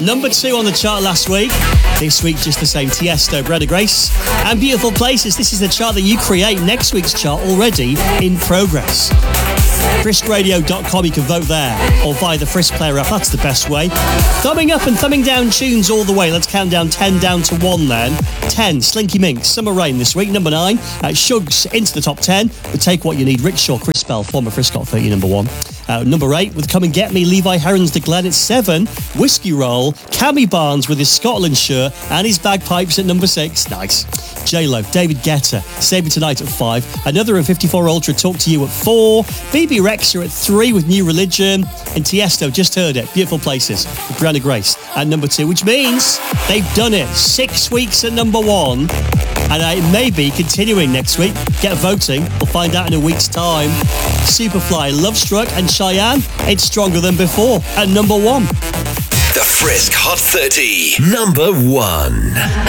Number 2 on the chart last week. This week, just the same. Tiesto, Bread of Grace. And Beautiful Places. This is the chart that you create. Next week's chart already in progress. FriskRadio.com, you can vote there, or via the Frisk Player app. That's the best way. Thumbing up and thumbing down tunes all the way. Let's count down 10 down to 1 then. 10, Slinky Minx, Summer Rain this week. Number 9, Shugs into the top 10. But Take What You Need, Rick Shaw, Chris Bell, former Frisk Got 30, number 1. Number 8, with Come and Get Me, Levi Herons, The Glen at 7. Whiskey Roll, Cammy Barnes with his Scotland shirt and his bagpipes at number 6. Nice. J-Lo, David Guetta, Save Me Tonight at 5. Another in 54 Ultra, Talk to You at 4. BB Rexha at 3 with New Religion. And Tiesto, just heard it, Beautiful Places with Bread of Grace at number 2, which means they've done it. 6 weeks at number 1. And it may be continuing next week. Get voting. We'll find out in a week's time. Superfly, Love Struck and Cheyenne, It's Stronger Than Before at number 1. The Frisk Hot 30, number 1.